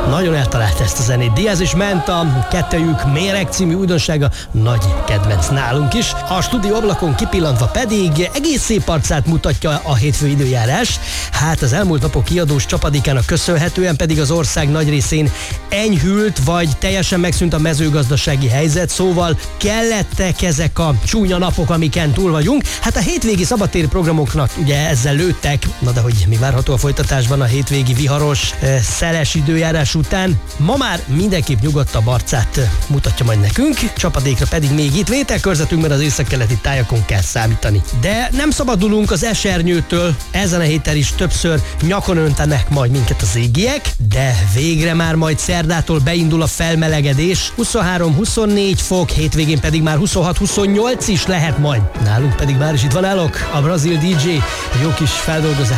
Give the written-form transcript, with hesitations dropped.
Nagyon eltalálta ezt a zenét. Diaz és Menta, kettejük Méreg című újdonsága, nagy kedvenc nálunk is. A stúdió ablakon kipillantva pedig egész szép arcát mutatja a hétfő időjárás. Hát az elmúlt napok kiadós csapadékának köszönhetően pedig az ország nagy részén enyhült, vagy teljesen megszűnt a mezőgazdasági helyzet, szóval kellettek ezek a csúnya napok, amiken túl vagyunk. Hát a hétvégi szabadtéri programoknak ugye ezzel lőttek, na de hogy mi várható a folytatásban a hétvégi viharos, szeles időjárás után. Ma már mindenképp nyugodtabb arcát mutatja majd nekünk, csapadékra pedig még itt vételkörzetünkben az északkeleti tájakon kell számítani. De nem szabadulunk az esernyőtől, ezen a héten is többször nyakon öntenek majd minket az égiek, de végre már majd szerdától beindul a felmelegedés, 23-24 fok, hétvégén pedig már 26-28 is lehet majd. Nálunk pedig már is itt van állok, a brazil DJ, jó kis feldolgozás